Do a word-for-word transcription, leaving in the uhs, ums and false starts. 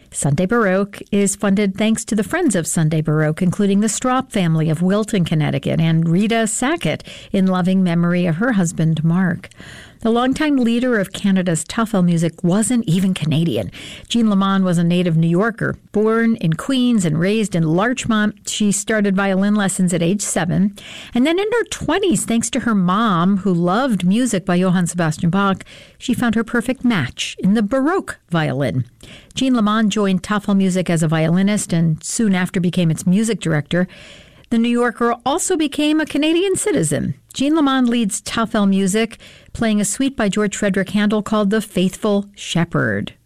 Sunday Baroque is funded thanks to the Friends of Sunday Baroque, including the Stroup family of Wilton, Connecticut, and Rita Sackett, in loving memory of her husband, Mark. The longtime leader of Canada's Taufel music wasn't even Canadian. Jean Lamond was a native New Yorker. Born in Queens and raised in Larchmont, she started violin lessons at age seven. And then in her twenties, thanks to her mom, who loved music by Johann Sebastian Bach, she found her perfect match in the Baroque violin. Jean Lamond joined Taufel Music as a violinist and soon after became its music director. The New Yorker also became a Canadian citizen. Jean Lamond leads Taufel Music, playing a suite by George Frederick Handel called The Faithful Shepherd.